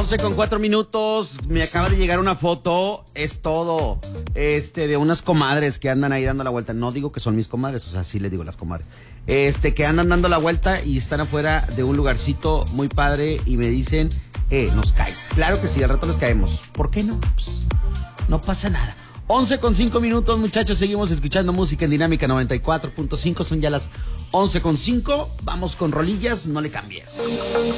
11:04. Me acaba de llegar una foto, es todo, de unas comadres que andan ahí dando la vuelta. No digo que son mis comadres, o sea, sí les digo las comadres. Que andan dando la vuelta y están afuera de un lugarcito muy padre y me dicen, nos caes. Claro que sí, al rato les caemos. ¿Por qué no? Pues, no pasa nada. 11:05, muchachos, seguimos escuchando música en Dinámica 94.5, son ya las 11:05, vamos con rolillas, no le cambies.